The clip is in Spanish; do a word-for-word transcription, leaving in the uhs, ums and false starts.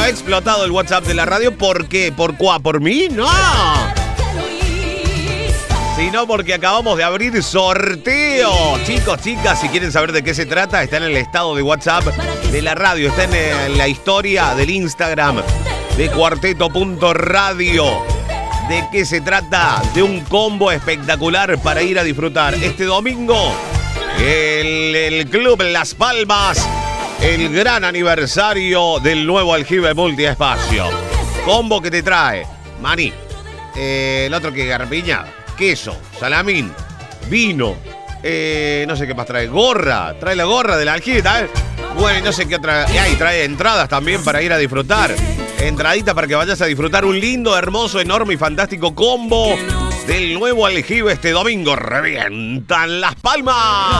ha explotado el WhatsApp de la radio. ¿Por qué? ¿Por cuá? ¿Por mí? No. Sino porque acabamos de abrir sorteo. Chicos, chicas, si quieren saber de qué se trata, está en el estado de WhatsApp de la radio. Está en la historia del Instagram de cuarteto punto radio. ¿De qué se trata? De un combo espectacular para ir a disfrutar este domingo. El, el Club Las Palmas, el gran aniversario del nuevo aljibe multiespacio. Combo que te trae maní, eh, el otro que garpiña, queso, salamín, vino, eh, no sé qué más trae, gorra, trae la gorra del aljibe, ¿eh? Bueno, y no sé qué otra, y ahí trae entradas también para ir a disfrutar. Entradita para que vayas a disfrutar un lindo, hermoso, enorme y fantástico combo del nuevo aljibe este domingo. Revientan Las Palmas.